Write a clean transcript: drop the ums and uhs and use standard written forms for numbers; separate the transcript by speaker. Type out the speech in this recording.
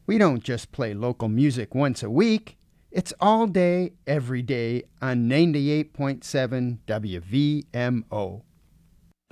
Speaker 1: We don't just play local music once a week. It's all day, every day on 98.7 WVMO.